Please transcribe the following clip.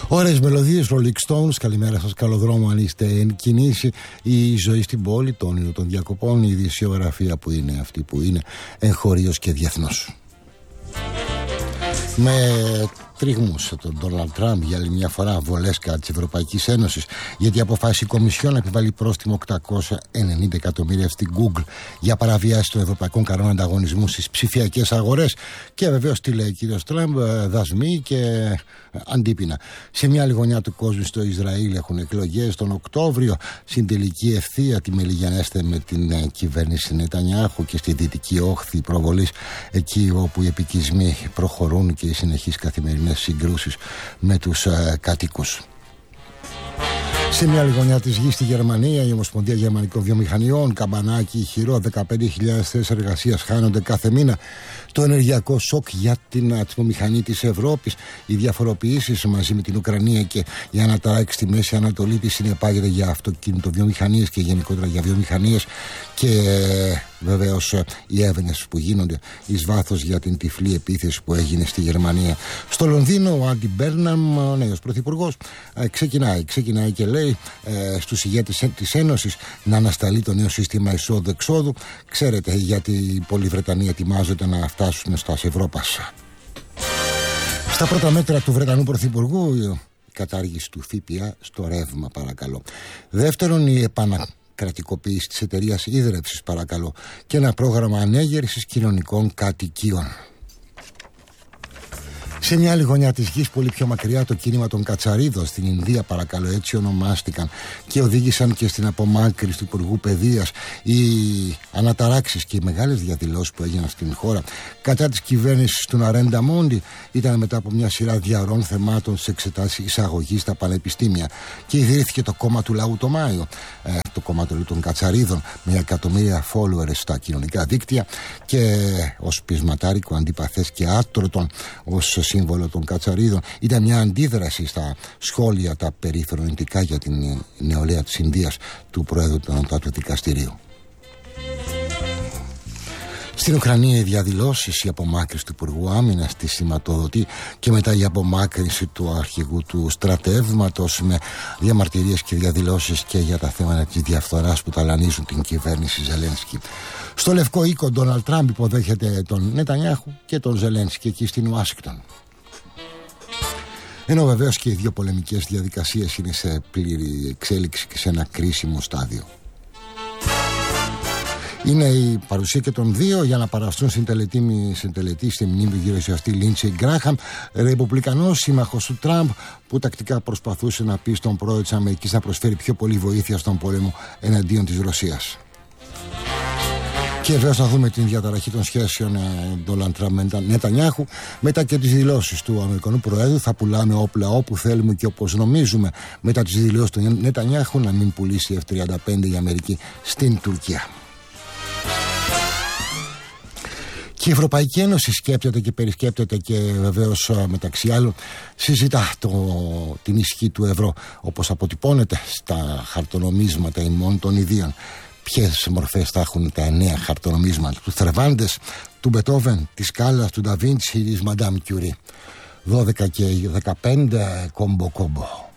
Ωραίες μελωδίες, Rolling Stones. Καλημέρα σας, καλό δρόμο αν είστε εν κινήσει. Η ζωή στην πόλη, το όνειρο των διακοπών, η ειδησιογραφία που είναι αυτή που είναι εγχωρίως και διεθνώς. Με τριγμούς τον Ντόναλντ Τραμπ για άλλη μια φορά, βολές κατά της Ευρωπαϊκής Ένωσης, γιατί αποφάσισε η Κομισιόν να επιβάλει πρόστιμο 890 εκατομμύρια στην Google για παραβιάση των ευρωπαϊκών κανόνων ανταγωνισμού στις ψηφιακές αγορές. Και βεβαίως τι λέει ο κύριος Τραμπ, δασμοί και αντίπεινα. Σε μια άλλη γωνιά του κόσμου, στο Ισραήλ, έχουν εκλογές τον Οκτώβριο. Στην τελική ευθεία τη μελιγιανέστε με την κυβέρνηση Νετανιάχου και στη δυτική όχθη προβολής, εκεί όπου οι επικισμοί προχωρούν και οι συνεχείς καθημερινές συγκρούσεις με τους κατοίκους. Σε μια άλλη γωνιά της γης στη Γερμανία, η Ομοσπονδία Γερμανικών Βιομηχανιών, καμπανάκι ηχηρό, 15.000 θέσεις εργασίας χάνονται κάθε μήνα. Το ενεργειακό σοκ για την ατμομηχανή της Ευρώπης, οι διαφοροποιήσεις μαζί με την Ουκρανία και η ανατάραξη στη Μέση Ανατολή της συνεπάγεται για αυτοκινητοβιομηχανίες και γενικότερα για βιομηχανίες, και βεβαίως οι έρευνες που γίνονται εις βάθος για την τυφλή επίθεση που έγινε στη Γερμανία. Στο Λονδίνο, ο Άντι Μπέρναμ, ο νέος πρωθυπουργός, ξεκινάει και λέει στους ηγέτες της Ένωσης να ανασταλεί το νέο σύστημα εισόδου-εξόδου. Ξέρετε, γιατί πολλοί Βρετανοί ετοιμάζονται να φτάσουν στα Ευρώπας. Στα πρώτα μέτρα του Βρετανού πρωθυπουργού, η κατάργηση του ΦΠΑ στο ρεύμα, παρακαλώ. Δεύτερον, η επανακρατικοποίηση της εταιρείας ίδρυυσης, παρακαλώ, και ένα πρόγραμμα ανέγερσης κοινωνικών κατοικίων. Σε μια άλλη γωνιά της γης, πολύ πιο μακριά, το κίνημα των Κατσαρίδων στην Ινδία, παρακαλώ, έτσι ονομάστηκαν και οδήγησαν και στην απομάκρυνση του Υπουργού Παιδείας. Οι αναταράξεις και οι μεγάλες διαδηλώσεις που έγιναν στην χώρα κατά της κυβέρνησης του Ναρέντα Μόντι ήταν μετά από μια σειρά διαρρών θεμάτων σε εξετάσεις εισαγωγής στα πανεπιστήμια, και ιδρύθηκε το κόμμα του λαού το Μάιο, το κόμμα των Κατσαρίδων, με εκατομμύρια followers στα κοινωνικά δίκτυα, και ως πεισματάρικο, αντιπαθές και άτρωτον ως σύμβολο των Κατσαρίδων. Ήταν μια αντίδραση στα σχόλια τα περιφρονητικά για την νεολαία της Ινδίας του Προέδρου του Ανώτατου Δικαστηρίου. Στην Ουκρανία, οι διαδηλώσεις, η απομάκρυνση του Υπουργού Άμυνας τη σηματοδοτεί, και μετά η απομάκρυνση του αρχηγού του στρατεύματος, με διαμαρτυρίες και διαδηλώσεις και για τα θέματα της διαφθοράς που ταλανίζουν την κυβέρνηση Ζελένσκι. Στο Λευκό Οίκο, Ντόναλντ Τραμπ υποδέχεται τον Νετανιάχου και τον Ζελένσκι εκεί στην Ουάσιγκτον. Ενώ βεβαίως και οι δύο πολεμικές διαδικασίες είναι σε πλήρη εξέλιξη και σε ένα κρίσιμο στάδιο. Είναι η παρουσία και των δύο για να παραστούν στην τελετή στη μνήμη του γερουσιαστή Λίντσεϊ Γκράχαμ, ρεπουμπλικανός σύμμαχος του Τραμπ, που τακτικά προσπαθούσε να πει στον πρόεδρο της Αμερικής να προσφέρει πιο πολύ βοήθεια στον πόλεμο εναντίον της Ρωσίας. Και βέβαια να δούμε την διαταραχή των σχέσεων Ντόναλντ Τραμπ Νετανιάχου μετά και τις δηλώσεις του Αμερικανού Προέδρου. Θα πουλάμε όπλα όπου θέλουμε και όπως νομίζουμε, μετά τις δηλώσεις του Νετανιάχου να μην πουλήσει F-35 η Αμερική στην Τουρκία. Και η Ευρωπαϊκή Ένωση σκέπτεται και περισκέπτεται και βεβαίως μεταξύ άλλων συζητά την ισχύ του ευρώ, όπως αποτυπώνεται στα χαρτονομίσματα ημών των ιδίων. Ποιες μορφές θα έχουν τα 9 χαρτονομίσματα του Θερβάντες, του Μπετόβεν, της Κάλλας, του Νταβίντσι ή της Μαντάμ Κιουρί. 12 και 15 κόμπο.